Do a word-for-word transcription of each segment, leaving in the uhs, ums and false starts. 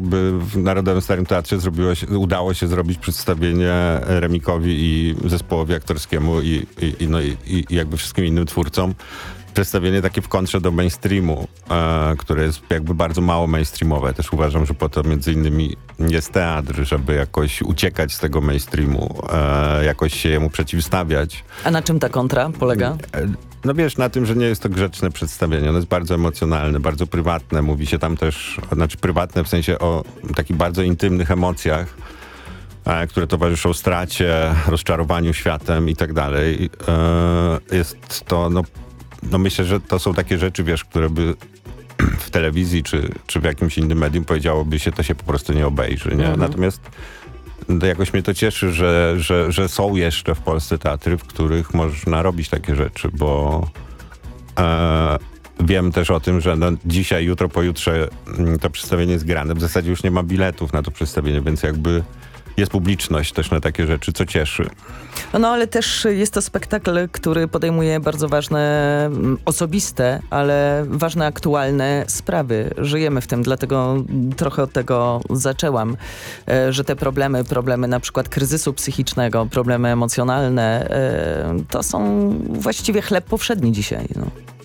żeby w Narodowym Starym Teatrze zrobiło się, udało się zrobić przedstawienie Remikowi i zespołowi aktorskiemu i, i, i, no, i, i jakby wszystkim innym twórcom. Przedstawienie takie w kontrze do mainstreamu, e, które jest jakby bardzo mało mainstreamowe. Też uważam, że po to między innymi jest teatr, żeby jakoś uciekać z tego mainstreamu, e, jakoś się jemu przeciwstawiać. A na czym ta kontra polega? E, no wiesz, na tym, że nie jest to grzeczne przedstawienie. Ono jest bardzo emocjonalne, bardzo prywatne. Mówi się tam też, znaczy prywatne w sensie o takich bardzo intymnych emocjach, e, które towarzyszą stracie, rozczarowaniu światem i tak dalej. E, jest to, no, no myślę, że to są takie rzeczy, wiesz, które by w telewizji czy, czy w jakimś innym medium powiedziałoby się, to się po prostu nie obejrzy, nie? Mhm. Natomiast no, jakoś mnie to cieszy, że, że, że są jeszcze w Polsce teatry, w których można robić takie rzeczy, bo e, wiem też o tym, że no, dzisiaj, jutro, pojutrze to przedstawienie jest grane. W zasadzie już nie ma biletów na to przedstawienie, więc jakby jest publiczność też na takie rzeczy, co cieszy. No ale też jest to spektakl, który podejmuje bardzo ważne, osobiste, ale ważne, aktualne sprawy. Żyjemy w tym, dlatego trochę od tego zaczęłam, że te problemy, problemy na przykład kryzysu psychicznego, problemy emocjonalne, to są właściwie chleb powszedni dzisiaj. No.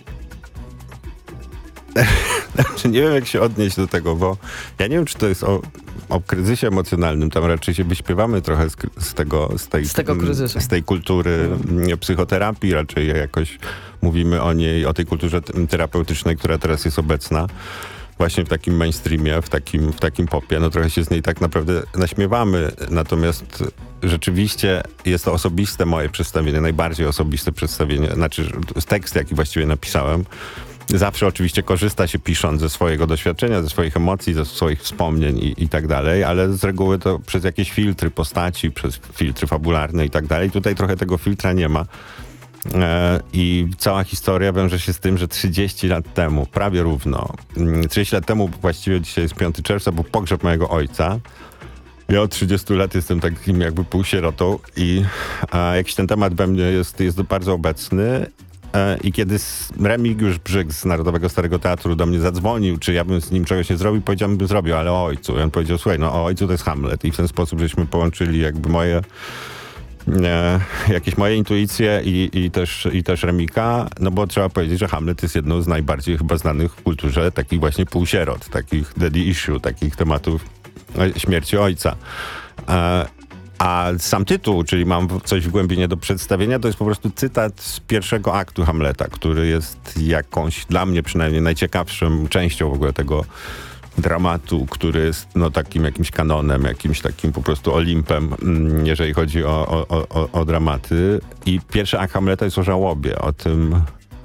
Znaczy, nie wiem, jak się odnieść do tego, bo ja nie wiem, czy to jest o, o kryzysie emocjonalnym. Tam raczej się wyśpiewamy trochę z, z, tego, z, tej, z tego kryzysu. Z tej kultury mm. psychoterapii. Raczej jakoś mówimy o niej, o tej kulturze terapeutycznej, która teraz jest obecna. Właśnie w takim mainstreamie, w takim, w takim popie. No trochę się z niej tak naprawdę naśmiewamy. Natomiast rzeczywiście jest to osobiste moje przedstawienie, najbardziej osobiste przedstawienie. Znaczy tekst, jaki właściwie napisałem. Zawsze oczywiście korzysta się pisząc ze swojego doświadczenia, ze swoich emocji, ze swoich wspomnień i, i tak dalej, ale z reguły to przez jakieś filtry postaci, przez filtry fabularne i tak dalej. Tutaj trochę tego filtra nie ma. E, I cała historia wiąże się z tym, że trzydzieści lat temu, prawie równo, trzydzieści lat temu, właściwie dzisiaj jest piątego czerwca, był pogrzeb mojego ojca. Ja od trzydziestu lat jestem takim jakby półsierotą i a, jakiś ten temat we mnie jest, jest bardzo obecny. I kiedy Remigiusz Brzyk z Narodowego Starego Teatru do mnie zadzwonił, czy ja bym z nim czegoś nie zrobił, powiedziałem, bym zrobił, ale o ojcu. I on powiedział, słuchaj, no o ojcu to jest Hamlet. I w ten sposób żeśmy połączyli jakby moje e, jakieś moje intuicje i, i, też, i też Remika, no bo trzeba powiedzieć, że Hamlet jest jedną z najbardziej chyba znanych w kulturze takich właśnie półsierot, takich daddy issue, takich tematów śmierci ojca. E, A sam tytuł, czyli mam coś w głębi nie do przedstawienia, to jest po prostu cytat z pierwszego aktu Hamleta, który jest jakąś, dla mnie przynajmniej, najciekawszą częścią w ogóle tego dramatu, który jest no, takim jakimś kanonem, jakimś takim po prostu Olimpem, jeżeli chodzi o, o, o, o dramaty. I pierwszy akt Hamleta jest o żałobie, o tym,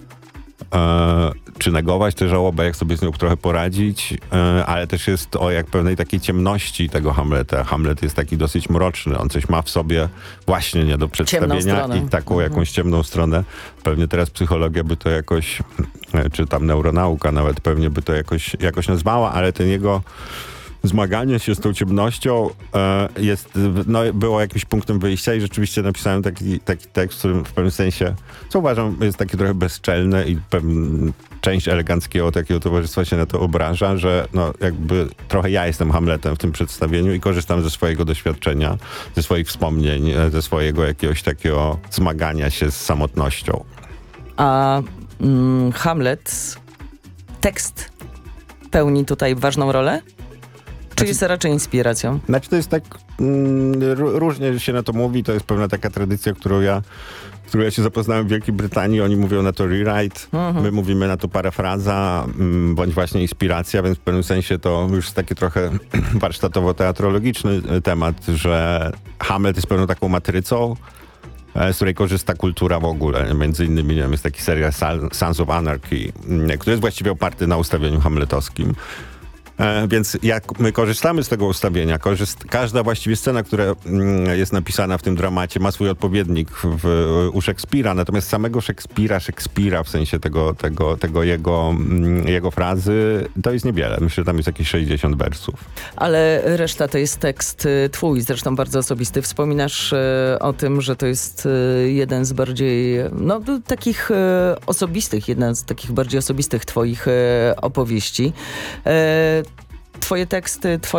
e, czy negować tę żałobę, jak sobie z nią trochę poradzić, e, ale też jest o jak pewnej takiej ciemności tego Hamleta. Hamlet jest taki dosyć mroczny, on coś ma w sobie właśnie nie do przedstawienia i taką mhm. jakąś ciemną stronę. Pewnie teraz psychologia by to jakoś, czy tam neuronauka nawet pewnie by to jakoś, jakoś nazwała, ale ten jego zmaganie się z tą ciemnością e, jest, no, było jakimś punktem wyjścia i rzeczywiście napisałem taki, taki tekst, w którym w pewnym sensie, co uważam, jest taki trochę bezczelny i pewna część eleganckiego takiego towarzystwa się na to obraża, że no, jakby trochę ja jestem Hamletem w tym przedstawieniu i korzystam ze swojego doświadczenia, ze swoich wspomnień, ze swojego jakiegoś takiego zmagania się z samotnością. A mm, Hamlet, tekst pełni tutaj ważną rolę? Czy jest raczej inspiracją? Znaczy to jest tak, mm, różnie się na to mówi, to jest pewna taka tradycja, którą ja, którą ja się zapoznałem w Wielkiej Brytanii, oni mówią na to rewrite, mhm. my mówimy na to parafraza, mm, bądź właśnie inspiracja, więc w pewnym sensie to już jest taki trochę warsztatowo-teatrologiczny temat, że Hamlet jest pewną taką matrycą, z której korzysta kultura w ogóle. Między innymi nie wiem, jest taki serial Sons of Anarchy, który jest właściwie oparty na ustawieniu hamletowskim. E, więc jak my korzystamy z tego ustawienia, korzyst- każda właściwie scena, która mm, jest napisana w tym dramacie, ma swój odpowiednik w, w, u Szekspira, natomiast samego Szekspira, Szekspira w sensie tego, tego, tego jego, mm, jego frazy, to jest niewiele. Myślę, że tam jest jakieś sześćdziesiąt wersów. Ale reszta to jest tekst y, twój, zresztą bardzo osobisty. Wspominasz y, o tym, że to jest y, jeden z bardziej, no takich y, osobistych, jedna z takich bardziej osobistych twoich y, opowieści. Y, Twoje teksty, twoje